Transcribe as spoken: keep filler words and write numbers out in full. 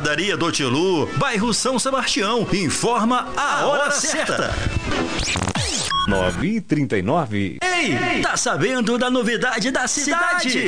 Padaria do Tilu, bairro São Sebastião. Informa a hora certa. nove e trinta e nove. Ei, tá sabendo da novidade da cidade?